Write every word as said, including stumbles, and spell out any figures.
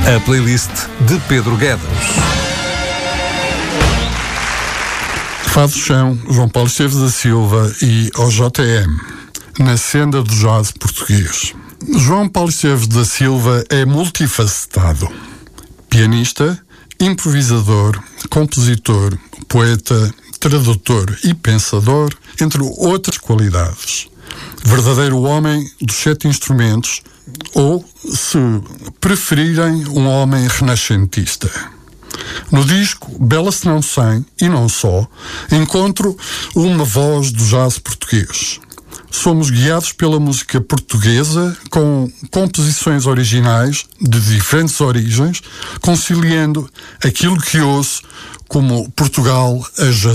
A playlist de Pedro Guedes. Fados são João Paulo Esteves da Silva e O J M, na senda do jazz português. João Paulo Esteves da Silva é multifacetado. Pianista, improvisador, compositor, poeta, tradutor e pensador, entre outras qualidades. Verdadeiro homem dos sete instrumentos, ou, se preferirem, um homem renascentista. No disco Bela Se Não Sem, e não só, encontro uma voz do jazz português. Somos guiados pela música portuguesa com composições originais de diferentes origens, conciliando aquilo que ouço como Portugal a jazz.